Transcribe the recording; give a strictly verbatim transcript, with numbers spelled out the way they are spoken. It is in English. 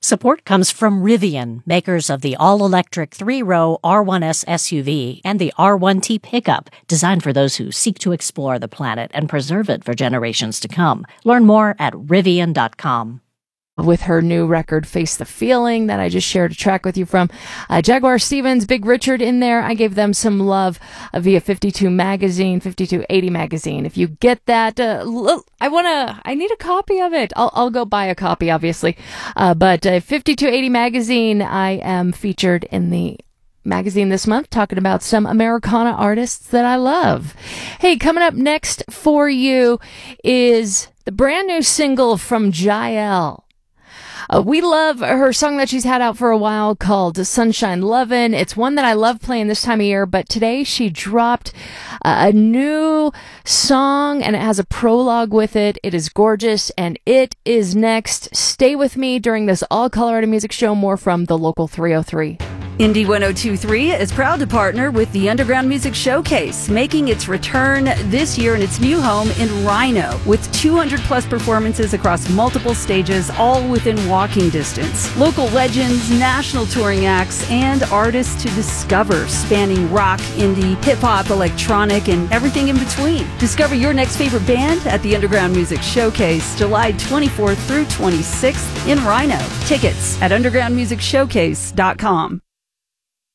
Support comes from Rivian, makers of the all-electric three-row R one S S U V and the R one T pickup, designed for those who seek to explore the planet and preserve it for generations to come. Learn more at rivian dot com. With her new record, Face the Feeling, that I just shared a track with you from. Uh, Jaguar Stevens, Big Richard in there. I gave them some love uh, via fifty-two magazine, fifty-two eighty magazine. If you get that, uh, look, I want to, I need a copy of it. I'll, I'll go buy a copy, obviously. Uh, but uh, fifty-two eighty magazine, I am featured in the magazine this month, talking about some Americana artists that I love. Hey, coming up next for you is the brand new single from Jael. Uh, we love her song that she's had out for a while called Sunshine Lovin'. It's one that I love playing this time of year, but today she dropped uh, a new song and it has a prologue with it. It is gorgeous and it is next. Stay with me during this All Colorado Music Show. More from the Local three oh three. Indie one oh two point three is proud to partner with the Underground Music Showcase, making its return this year in its new home in Rhino, with two hundred plus performances across multiple stages, all within walking distance. Local legends, national touring acts, and artists to discover, spanning rock, indie, hip-hop, electronic, and everything in between. Discover your next favorite band at the Underground Music Showcase, July twenty-fourth through twenty-sixth in Rhino. Tickets at underground music showcase dot com.